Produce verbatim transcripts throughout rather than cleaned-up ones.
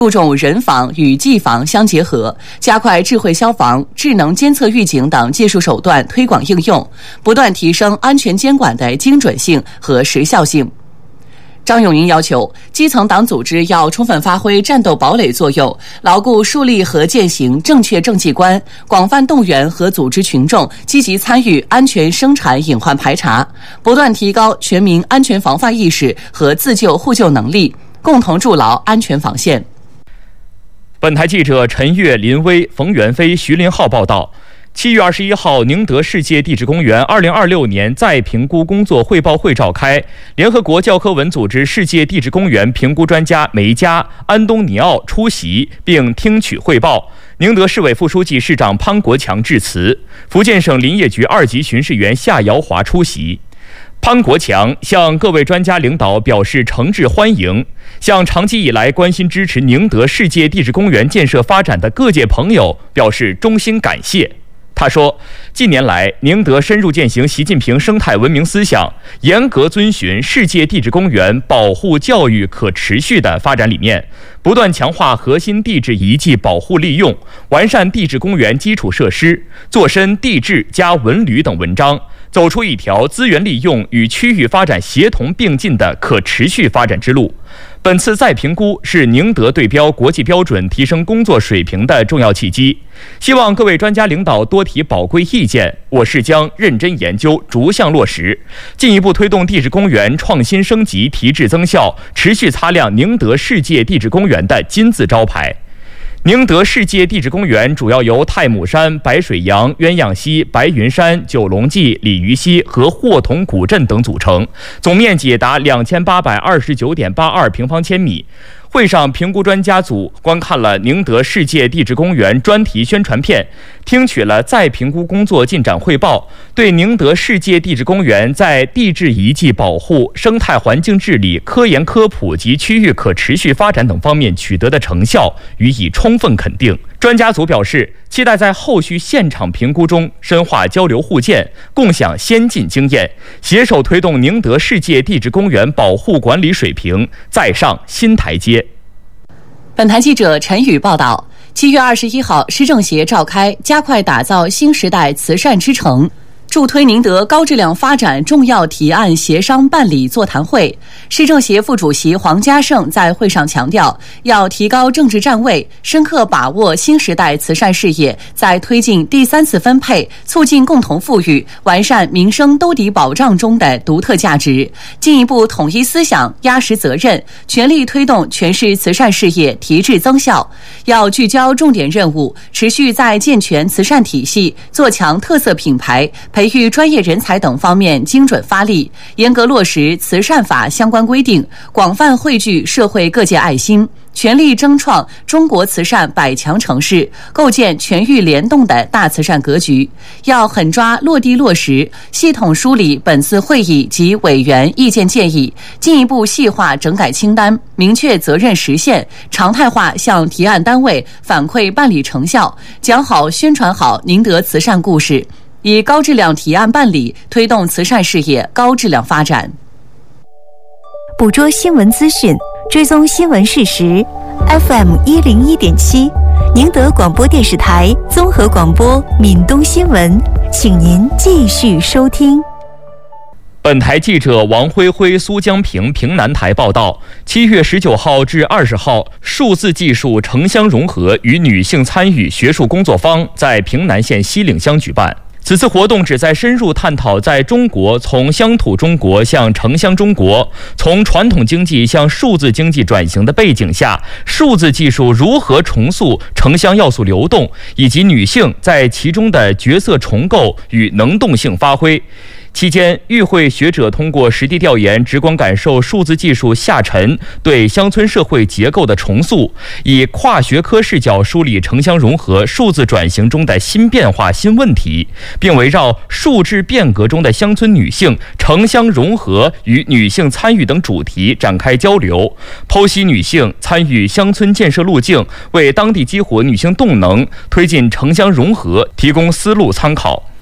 注重人防与技防相结合，加快智慧消防、智能监测预警等技术手段推广应用，不断提升安全监管的精准性和时效性。张永宁要求，基层党组织要充分发挥战斗堡垒作用，牢固树立和践行正确政绩观，广泛动员和组织群众积极参与安全生产隐患排查，不断提高全民安全防范意识和自救互救能力，共同筑牢安全防线。 本台记者陈悦、林威、冯元飞、徐林浩报道。七月二十一号，宁德世界地质公园二零二六年再评估工作汇报会召开，联合国教科文组织世界地质公园评估专家梅加、安东尼奥出席并听取汇报。宁德市委副书记、市长潘国强致辞，福建省林业局二级巡视员夏尧华出席。潘国强向各位专家领导表示诚挚欢迎，向长期以来关心支持宁德世界地质公园建设发展的各界朋友表示衷心感谢。他说，近年来，宁德深入践行习近平生态文明思想，严格遵循世界地质公园保护教育可持续的发展理念，不断强化核心地质遗迹保护利用，完善地质公园基础设施，做深地质加文旅等文章，走出一条资源利用与区域发展协同并进的可持续发展之路。本次再评估是宁德对标国际标准、提升工作水平的重要契机。希望各位专家领导多提宝贵意见，我市将认真研究，逐项落实，进一步推动地质公园创新升级、提质增效，持续擦亮宁德世界地质公园的金字招牌。宁德世界地质公园主要由太姥山、白水洋、鸳鸯溪、白云山、九龙记、鲤鱼溪和霍同古镇等组成，总面积达两千八百二十九点八二平方千米。会上，评估专家组观看了宁德世界地质公园专题宣传片，听取了再评估工作进展汇报，对宁德世界地质公园在地质遗迹保护、生态环境治理、科研科普及区域可持续发展等方面取得的成效予以充分肯定。专家组表示，期待在后续现场评估中深化交流互鉴，共享先进经验，携手推动宁德世界地质公园保护管理水平再上新台阶。 本台记者陈宇报道，七月二十一号，市政协召开加快打造新时代慈善之城，助推宁德高质量发展重要提案协商办理座谈会。市政协副主席黄家胜在会上强调，要提高政治站位，深刻把握新时代慈善事业在推进第三次分配、促进共同富裕、完善民生兜底保障中的独特价值，进一步统一思想、压实责任，全力推动全市慈善事业提质增效。要聚焦重点任务，持续在健全慈善体系、做强特色品牌、培育专业人才等方面精准发力，严格落实慈善法相关规定，广泛汇聚社会各界爱心，全力争创中国慈善百强城市，构建全域联动的大慈善格局。要狠抓落地落实，系统梳理本次会议及委员意见建议，进一步细化整改清单，明确责任实现，常态化向提案单位反馈办理成效，讲好宣传好宁德慈善故事，以高质量提案办理，推动慈善事业高质量发展。 捕捉新闻资讯，追踪新闻事实。F M 一零一点七，宁德广播电视台综合广播闽东新闻，请您继续收听。 本台记者王辉辉、苏江平平南台报道，七月十九号至二十号，数字技术城乡融合与女性参与学术工作坊在平南县西岭乡举办。此次活动旨在深入探讨在中国从乡土中国向城乡中国、从传统经济向数字经济转型的背景下，数字技术如何重塑城乡要素流动，以及女性在其中的角色重构与能动性发挥。期间，与会学者通过实地调研，直观感受数字技术下沉对乡村社会结构的重塑，以跨学科视角梳理城乡融合、数字转型中的新变化、新问题，并围绕数质变革中的乡村女性、城乡融合与女性参与等主题展开交流，剖析女性参与乡村建设路径，为当地激活女性动能、推进城乡融合提供思路参考。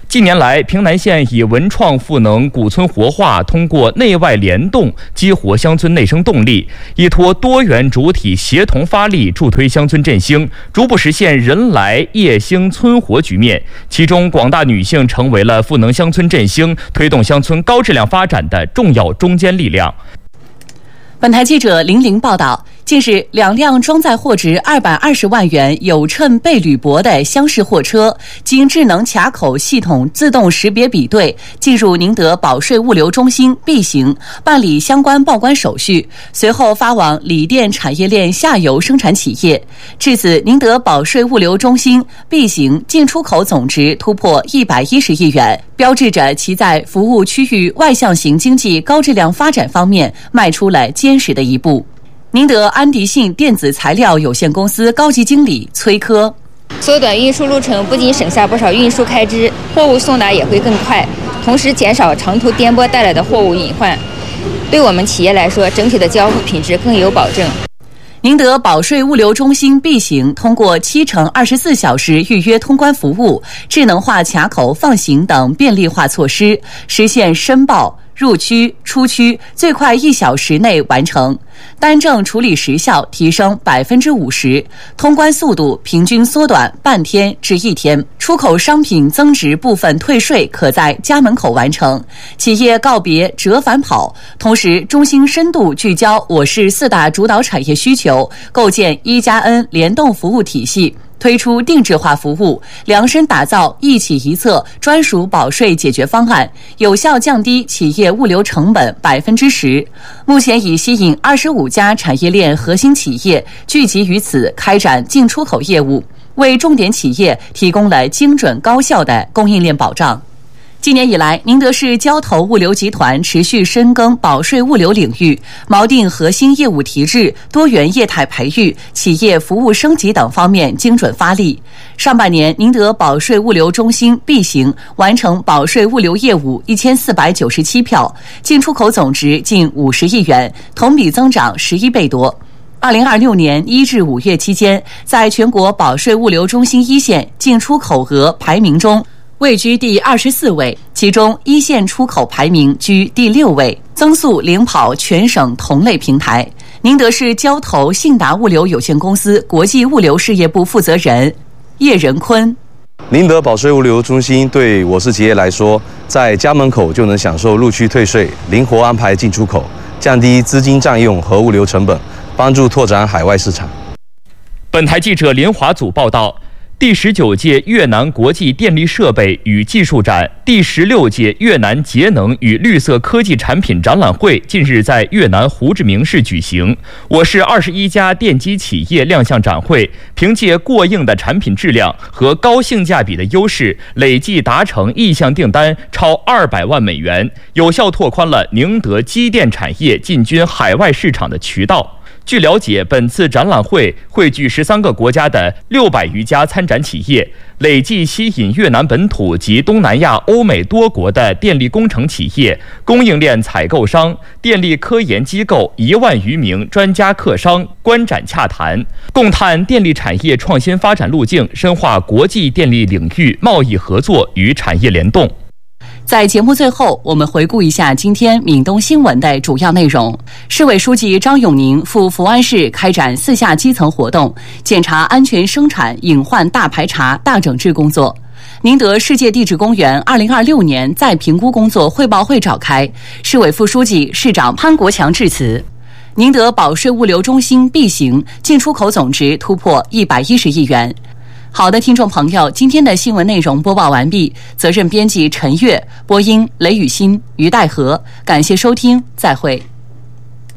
近年来，平南县以文创赋能古村活化，通过内外联动激活乡村内生动力，依托多元主体协同发力，助推乡村振兴，逐步实现人来业兴村活局面。其中，广大女性成为了赋能乡村振兴、推动乡村高质量发展的重要中坚力量。 本台记者林玲报道，近日，两辆装载货值二百二十万元有衬倍铝箔的厢式货车，经智能卡口系统自动识别比对，进入宁德保税物流中心 B 型办理相关报关手续，随后发往锂电产业链下游生产企业。至此，宁德保税物流中心 B 型进出口总值突破一百一十亿元，标志着其在服务区域外向型经济高质量发展方面迈出了坚实的一步。宁德安迪信电子材料有限公司高级经理崔科： 缩短运输路程不仅省下不少运输开支，货物送达也会更快，同时减少长途颠簸带来的货物隐患，对我们企业来说，整体的交付品质更有保证。 宁德保税物流中心 B 型通过七乘二十四小时预约通关服务、智能化卡口放行等便利化措施，实现申报、入区、出区最快一小时内完成，单证处理时效提升百分之五十，通关速度平均缩短半天至一天。出口商品增值部分退税可在家门口完成，企业告别折返跑。同时，中心深度聚焦我市四大主导产业需求，构建一加 N 联动服务体系。推出定制化服务，量身打造一起一策专属保税解决方案，有效降低企业物流成本百分之十。目前已吸引二十五家产业链核心企业聚集于此开展进出口业务，为重点企业提供了精准高效的供应链保障。今年以来，宁德市交投物流集团持续深耕保税物流领域，锚定核心业务提质、多元业态培育、企业服务升级等方面精准发力。上半年，宁德保税物流中心 B 型完成保税物流业务一千四百九十七票，进出口总值近五十亿元，同比增长十一倍多。二零二六年一至五月期间，在全国保税物流中心一线进出口额排名中，位居第二十四位，其中一线出口排名居第六位，增速领跑全省同类平台。宁德市交投信达物流有限公司国际物流事业部负责人叶仁坤： 宁德保税物流中心对我市企业来说，在家门口就能享受入区退税，灵活安排进出口，降低资金占用和物流成本，帮助拓展海外市场。 本台记者林华祖报道。第十九届越南国际电力设备与技术展、第十六届越南节能与绿色科技产品展览会近日在越南胡志明市举行。我市二十一家电机企业亮相展会，凭借过硬的产品质量和高性价比的优势，累计达成意向订单超二百万美元，有效拓宽了宁德机电产业进军海外市场的渠道。据了解，本次展览会汇聚十三个国家的六百余家参展企业，累计吸引越南本土及东南亚、欧美多国的电力工程企业、供应链采购商、电力科研机构一万余名专家客商观展洽谈，共探电力产业创新发展路径，深化国际电力领域贸易合作与产业联动。 在节目最后，我们回顾一下今天闽东新闻的主要内容。市委书记张永宁赴福安市开展四下基层活动，检查安全生产隐患大排查、大整治工作。宁德世界地质公园二零二六年再评估工作汇报会召开，市委副书记、市长潘国强致辞。宁德保税物流中心 B 型进出口总值突破一百一十亿元。好的，听众朋友，今天的新闻内容播报完毕，责任编辑陈月，播音雷雨欣、于代和，感谢收听，再会。